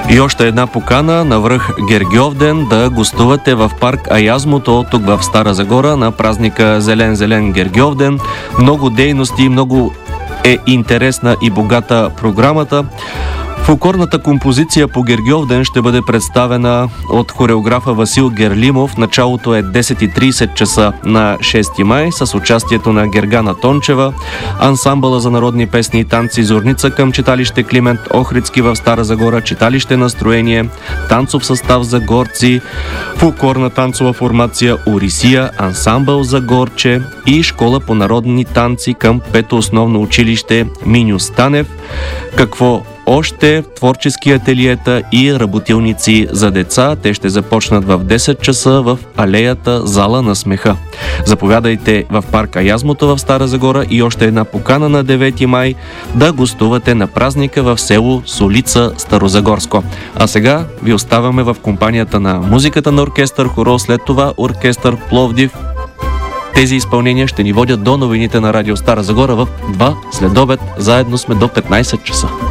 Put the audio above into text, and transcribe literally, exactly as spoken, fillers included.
И още една покана на връх Гергьовден да гостувате в парк Аязмото, тук в Стара Загора, на празника Зелен-Зелен Гергьовден. Много дейности, много е интересна и богата програмата. Фолклорната композиция по Гергьовден ще бъде представена от хореографа Васил Герлимов. Началото е десет и трийсет часа на шести май с участието на Гергана Тончева, ансамбъла за народни песни и танци Зорница към читалище Климент Охридски в Стара Загора, читалище Настроение, танцов състав за горци, фолклорна танцова формация Орисия, ансамбъл за горче и школа по народни танци към Пето основно училище Миню Станев. Какво още? Творчески ателиета и работилници за деца. Те ще започнат в десет часа в алеята Зала на смеха. Заповядайте в парк Аязмото в Стара Загора и още една покана на девети май да гостувате на празника в село Солица, Старозагорско. А сега ви оставяме в компанията на музиката на оркестър Хорол, след това оркестър Пловдив. Тези изпълнения ще ни водят до новините на Радио Стара Загора в два следобед. Заедно сме до петнайсет часа.